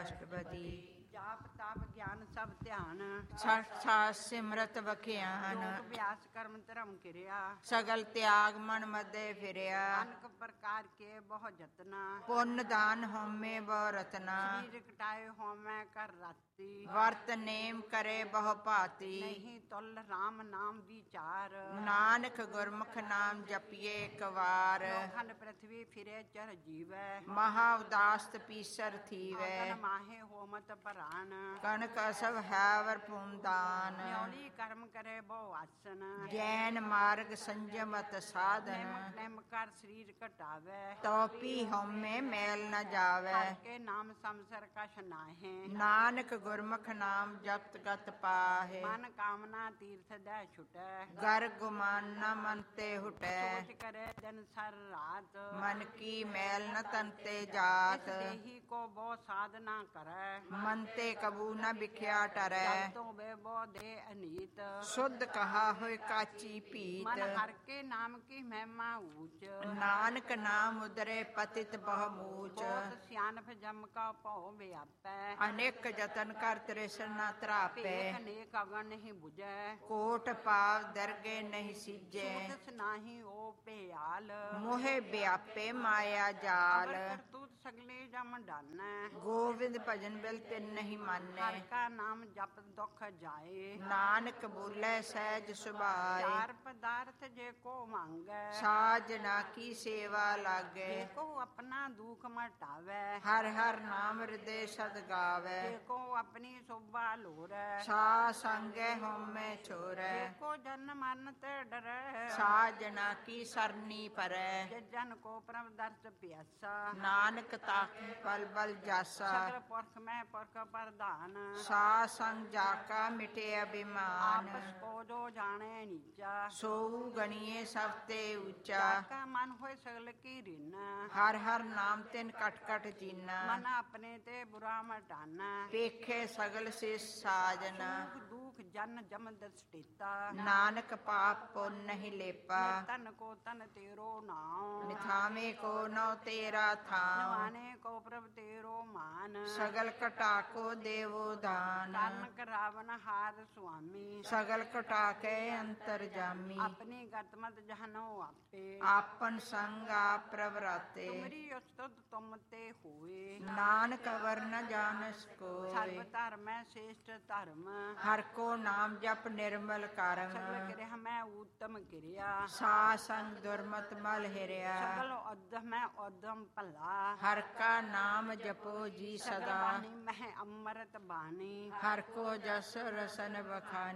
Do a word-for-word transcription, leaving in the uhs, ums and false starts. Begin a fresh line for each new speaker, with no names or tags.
ਰਾਸ਼ਟਰਪਤੀ।
ਜਾਪ ਤਾਪ ਗਿਆਨ ਸਭ ਧਿਆਨ,
ਛਠ ਛਾਸ ਸਿਮਰਤ ਬਖਿਆਨ।
ਯੋਗ ਅਭਿਆਸ ਕਰਮ ਧਰਮ ਕਿਰਿਆ,
ਸਗਲ ਤਿਆਗ ਮਨ ਮਦੇ ਫਿਰਿਆ।
ਅਨਕ ਪ੍ਰਕਾਰ ਕੇ ਬਹੁ ਜਤਨਾ,
ਪੁੰਨ ਦਾਨ ਹੋਮੇ ਬਹੁ ਰਤਨਾ।
ਸਰੀਰ ਕਟਾਏ ਹੋਮੈ ਕਰ ਰਾਤੀ,
ਵਰਤ ਨੇਮ ਕਰੇ ਬਹੁ ਭਾਤੀ।
ਨਹੀਂ ਤੁਲ ਰਾਮ ਨਾਮ ਵਿਚਾਰ,
ਨਾਨਕ ਗੁਰਮੁਖ ਨਾਮ ਜਪੀਏ ਇੱਕ ਵਾਰ।
ਖੰਡ ਪ੍ਰਥਵੀ ਫਿਰੇ ਚਰ ਜੀਵੈ,
ਮਹਾ ਉਦਾਸਤ ਪੀਸਰ ਥੀਵੈ।
ਤਨ ਮਾਹੇ ਹੋਮਤ ਪਰਾਨ,
ਕਣਕ ਅਸਵ ਹੈਵਰ ਪੂੰਦਾਨ।
ਨਿਉਲੀ ਕਰਮ ਕਰੇ ਬਹੁ ਆਸਨ,
ਜੈਨ ਮਾਰਗ ਸੰਜਮਤ ਸਾਧਨ।
ਨਿਮ ਨਿਮ ਕਰ ਸਰੀਰ ਘਟਾਵੇ,
ਤੋਪੀ ਹਉਮੈ ਮੈਲ ਨ ਜਾਵੈ।
ਹਰਿ ਕੇ ਨਾਮ ਸੰਸਰ ਕਛ ਨਾਹੇ,
ਨਾਨਕ ਗੁਰਮੁਖ ਨਾਮ ਜਪਤ ਗਤ ਪਾਹੇ।
ਮਨ ਕਾਮਨਾ ਤੀਰਥ ਦੈ ਛੁਟੈ,
ਗਰ ਗੁਮਾਨ ਨ ਮਨ ਤੇ ਹੁਟੈ।
ਸੋਚ ਕਰੇ ਦਿਨ ਸਰ ਰਾਤ,
ਮਨ ਕੀ ਮੈਲ ਨ ਤਨ ਤੇ ਜਾਤ।
ਇਸ ਦੇਹੀ ਕੋ ਬਹੁ ਸਾਧਨਾ ਕਰੈ,
ਮਨ ਤੇ ਕਬੂ ਨ ਬਿਖਿਆ ਟਰੈ।
ਜਬ ਤੋਂ ਬੇ ਬਹੁ ਦੇ ਅਨੀਤ,
ਸੁਧ ਕਹਾ ਹੋਇ ਕਾਚੀ
ਮਨ
ਪੀਤ।
ਹਰਿ ਕੇ ਨਾਮ ਕੀ ਮਹਿਮਾ ਊਚ,
ਨਾਨਕ ਨਾਮ ਉਦਰੇ ਪਤਿਤ ਬਹੁ ਮੂਚ।
ਬਹੁਤ ਸਿਆਣਪ ਜਮ ਕਾ ਭਉ ਵਿਆਪੈ,
ਅਨੇਕ ਜਤਨ ਕਰ ਤ੍ਰਿਸ਼ਨ ਨ ਤਰਾਪੈ।
ਭੇਖ ਅਨੇਕ ਅਗਨ ਨਹੀਂ 부ਜੈ,
ਕੋਟ ਪਾਵ ਦਰਗੇ ਨਹੀਂ ਸੀਜੈ।
ਸੂਤਸ ਨਾਹੀ ਓ ਭਿਆਲ,
ਮੋਹਿ ਵਿਆਪੇ ਮਾਇਆ ਜਾਲ।
ਅਵਰ ਕਰਤੂਤ ਸਗਲੇ ਜਮ ਡਾਨੈ,
ਗੋਵਿੰਦ ਭਜਨ ਬਿਲ ਤਿਨ ਨਹੀਂ ਮਾਨੈ।
ਹਰਿ ਕਾ ਨਾਮ ਜਪ ਦੁਖ ਜਾਏ,
ਨਾਨਕ ਬੋਲੇ ਸਹਿਜ ਸੁਭਾਏ।
ਚਾਰ ਪਦਾਰਥ ਜੇ ਕੋ ਮੰਗੈ,
ਸਾਜਨਾ ਕੀ ਸੇਵਾ ਲਾਗੈ।
ਜੇ ਕੋ ਆਪਣਾ ਦੁਖ ਮਟਾਵੈ,
ਹਰ ਹਰ ਨਾਮ ਹਿਰਦੇ ਸਦ ਗਾਵੈ।
ਜੇ ਕੋ ਆਪਣੀ ਸੋਭਾ ਲੋਰੈ,
ਸਾ ਸੰਗੈ ਹਉਮੈ ਛੋਰੈ।
ਜੇ ਕੋ ਜਨ ਮਰਨ ਤੇ ਡਰੈ,
ਸਾਜਨਾ ਕੀ ਸਰਨੀ ਪਰੈ।
ਜੇ ਜਨ ਕੋ ਪ੍ਰਭ ਦਰਸ ਪਿਆਸਾ,
ਨਾਨਕ ਤਾਕ ਬਲ ਬਲ ਜਾਸਾ।
ਸਗਲ ਪੁਰਖ ਮੈਂ ਪੁਰਖ ਪ੍ਰਧਾਨ,
ਸਾ ਸੰਗ ਜਾ ਕਾ ਮਿਟੇ ਅਭਿਮਾਨ।
ਆਪਸ ਕੋ ਜੋ ਜਾਣੈ ਨੀਚਾ,
ਸੋਊ ਗਣੀਏ ਸਭ ਤੇ ਉੱਚਾ।
ਕਾ ਮਨ ਹੋਏ ਸਗਲ ਕੀ ਰਿਨ,
ਹਰ ਹਰ ਨਾਮ ਤਿਨ ਕਟ ਕਟ ਚੀਨਾ।
ਮਨ ਆਪਣੇ ਤੇ ਬੁਰਾ ਮਟਾਨਾ,
ਪੇਖੇ ਸਗਲ ਸੇ ਸਾਜਨ।
ਦੁਖ ਦੁਖ ਜਨ ਜਮ ਦਸਟੇਤਾ,
ਨਾਨਕ ਪਾਪ ਪੁੰਨ ਨਹੀਂ ਲੇਪਾ।
ਤਨ ਕੋ ਤਨ ਤੇਰੋ ਨਾਉ,
ਨਿਥਾਵੇਂ ਕੋ ਨਉ ਤੇਰਾ ਥਾਉ।
ਨਵਾਣੇ ਕੋ ਪ੍ਰਭ ਤੇਰੋ ਮਾਨ,
ਸਗਲ ਕਟਾ ਕੋ ਦੇਵੋ ਦਾਨ।
ਤਨ ਕਰਾਵਨ ਹਾਰ ਸੁਆਮੀ,
ਸਗਲ ਕਟਾ ਕੇ ਅੰਤਰ ਜਾਮੀ।
ਆਪਣੀ ਗਤਮਤ ਜਹਨੋ ਆਪੇ,
ਆਪਨ ਸੰਗ ਆਪ ਪ੍ਰਭ ਰਾਤੇ।
ਤੁਮਰੀ ਉਸਤਤ ਤੁਮ ਤੇ ਹੋਏ,
ਨਾਨਕ ਅਵਰ ਨ ਜਾਣਸ ਕੋਇ।
ਸਰਬ ਧਰਮੈ ਸ੍ਰੇਸ਼ਟ ਧਰਮ,
ਹਰ ਕੋ ਨਾਮ ਜਪ ਨਿਰਮਲ ਕਰਮ।
ਸਗਲ ਕਿਰਿਆ ਮੈਂ ਉੱਤਮ ਕਿਰਿਆ,
ਸਾ ਸੰਗ ਦੁਰਮਤ ਮਲ ਹਿਰਿਆ।
ਸਗਲ ਉਦਮ ਮੈਂ ਉਦਮ ਭਲਾ,
ਹਰ ਕਾ ਨਾਮ ਜਪੋ ਜੀ
ਸਗਲ
ਸਦਾ।
ਬਾਣੀ ਮਹਿ ਅੰਮ੍ਰਿਤ ਬਾਣੀ,
ਹਰ ਕੋ ਜਸ ਰਸਨ ਬਖਾਨੀ।